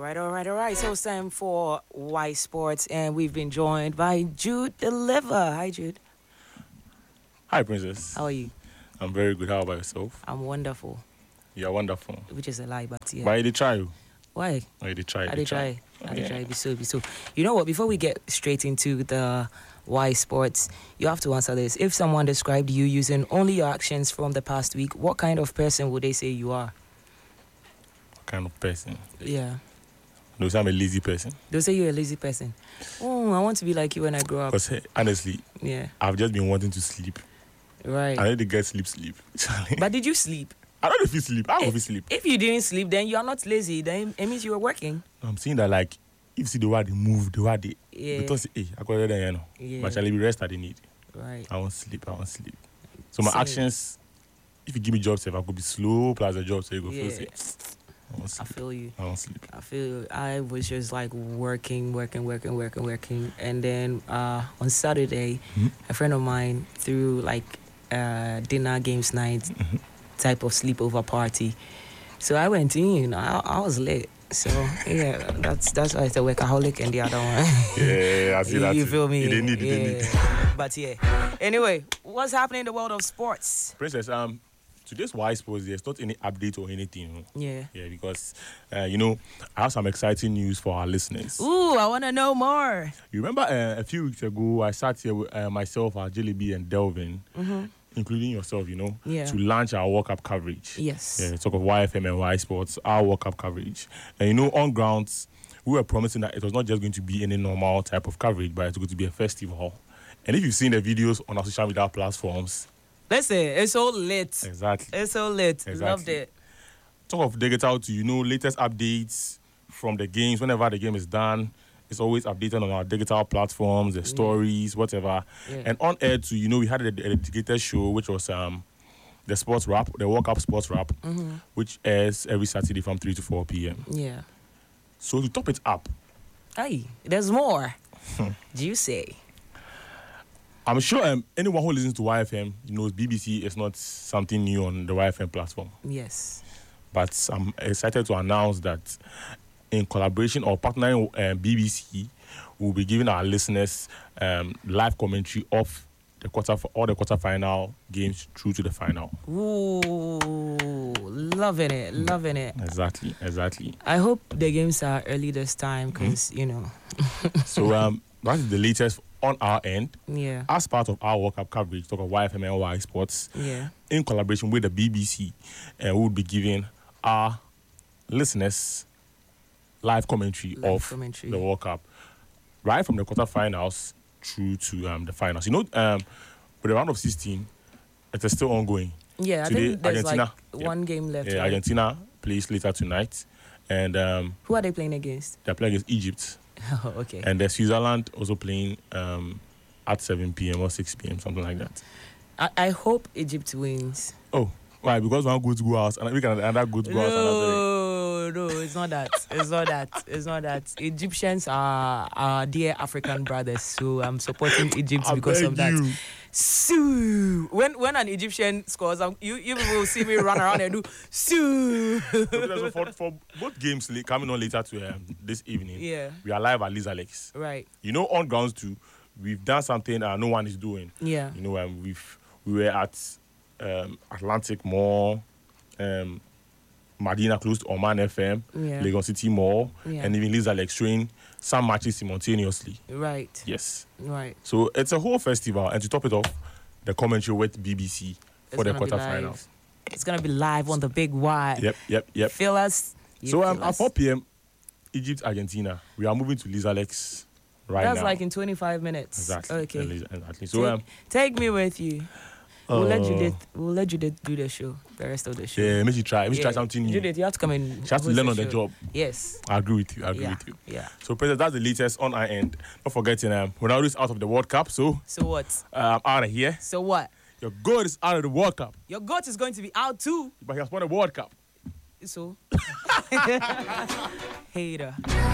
All right. So it's time for Y Sports, and we've been joined by Jude Deliver. Hi, Jude. Hi, Princess. How are you? I'm very good. How about yourself? I'm wonderful. You're wonderful. Which is a lie, but yeah. Why did you try? Why? Why did you try? I did try. Be so. You know what? Before we get straight into the Y Sports, you have to answer this. If someone described you using only your actions from the past week, what kind of person would they say you are? What kind of person? Yeah. No, I'm a lazy person. They'll say you're a lazy person. Oh, I want to be like you when I grow up. Because honestly, Yeah. I've just been wanting to sleep. Right. I need to get sleep. But did you sleep? I don't know if you sleep. I don't know if you sleep. If you didn't sleep, then you are not lazy. Then it means you were working. I'm saying that, like, if you see the way they move, the way they... Yeah. They say, hey, I got it there, you know. Yeah. But actually, the rest I didn't need. Right. I won't sleep. So my Same. actions, if you give me jobs, if I could be slow plus a job, so you go Yeah. feel say, I won't I sleep. feel you. I won't sleep. I feel I was just like working. And then on Saturday, a friend of mine threw like dinner games night type of sleepover party. So I went in. I was late. So yeah, that's why it's a workaholic and the other one. Yeah, I see that. You too. feel me? You didn't need. But yeah. Anyway, what's happening in the world of sports? Princess, today's Y Sports, there's not any update or anything. Yeah. Yeah, because, I have some exciting news for our listeners. Ooh, I want to know more. You remember a few weeks ago, I sat here with myself, Jelly B, and Delvin, including yourself, Yeah. to launch our World Cup coverage. Yes. Yeah, talk of YFM and Y Sports, our World Cup coverage. And, on grounds, we were promising that it was not just going to be any normal type of coverage, but it's going to be a festival. And if you've seen the videos on our social media platforms, Listen, it's so lit. exactly. It's so lit. Exactly. Loved it. Talk of digital to latest updates from the games. Whenever the game is done, it's always updated on our digital platforms, the stories, whatever. Yeah. And on air too, we had a dedicated show which was the sports wrap, the World Cup sports wrap, which airs every Saturday from 3 to 4 p.m. Yeah. So to top it up, Hey, there's more. Do you say? I'm sure anyone who listens to YFM knows BBC is not something new on the YFM platform. Yes. But I'm excited to announce that in collaboration or partnering with BBC, we'll be giving our listeners live commentary of all the quarterfinal games through to the final. Ooh, loving it. Exactly. I hope the games are early this time because, So that is the latest on our end. Yeah. As part of our World Cup coverage, talk of YFM and Y Sports, Yeah. in collaboration with the BBC, and we will be giving our listeners live commentary of the World Cup, right from the quarterfinals through to the finals. With the round of 16, it is still ongoing. Yeah, Today, I think there's Argentina, one game left. Yeah, right? Argentina plays later tonight, and Who are they playing against? they're playing against Egypt. Oh, okay. And there's Switzerland also playing at 7 p.m. or 6 p.m., something like that. I hope Egypt wins. Oh, why? Because one good to go out, and we can another good to go out. No, it's not that. It's not that. Egyptians are our dear African brothers, so I'm supporting Egypt because of that. Sue. When an Egyptian scores, you will see me run around and do Sue. So for both games coming on later to this evening, Yeah. we are live at Liz Alex. Right. On grounds too, we've done something no one is doing. Yeah. We were at Atlantic Mall, Medina close to Oman FM, Yeah. Lagos City Mall, Yeah. and even Liz Alex showing some matches simultaneously. Right. Yes. Right. So it's a whole festival, and to top it off, the commentary with BBC for the It's gonna be quarterfinals. live. It's gonna be live on the big Y. Yep. Feel us. So at 4 p.m., Egypt, Argentina. We are moving to Liz Alex right now. That's like in 25 minutes. Exactly. Okay. Exactly. So take me with you. We'll let Judith do the show, the rest of the show. yeah, maybe try something new. Judith, you have to come in. She has to learn on the job. Yes. I agree with you. Yeah. So, President, that's the latest on our end. Not forgetting, Ronaldo is out of the World Cup, so So what? I'm out of here. So what? Your goat is out of the World Cup, Your goat is going to be out too. but he has won the World Cup. So. Hater.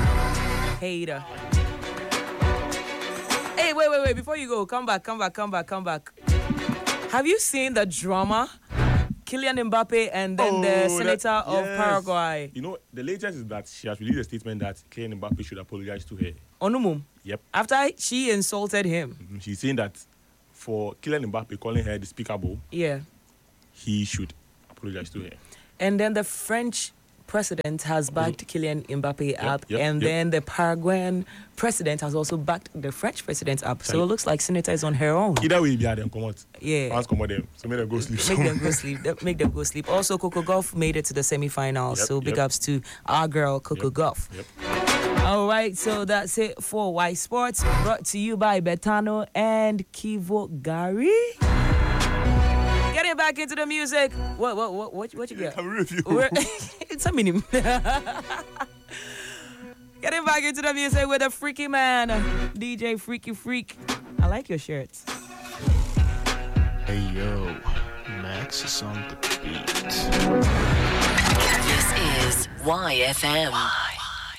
Hey, wait. Before you go, come back. Have you seen the drama Kylian Mbappe and then the senator of Paraguay. You know, the latest is that she has released a statement that Kylian Mbappe should apologize to her. Onumum? Yep. After she insulted him. She's saying that for Kylian Mbappe calling her despicable, he should apologize to her. And then the French president has backed Kylian Mbappe up, and then the Paraguayan president has also backed the French president up. So it looks like Senator is on her own. Either way, them come out. Yeah. Once come out them, so make them go sleep. Make them go sleep. Also, Coco Gauff made it to the semi-finals. So big ups to our girl Coco Gauff. All right, so that's it for Y Sports, brought to you by Betano and Kivo Gary. Getting back into the music. What you got? It's a minimum. Getting back into the music with a freaky man, DJ Freaky Freak. I like your shirts. Hey yo, Max is on the beat. This is YFM.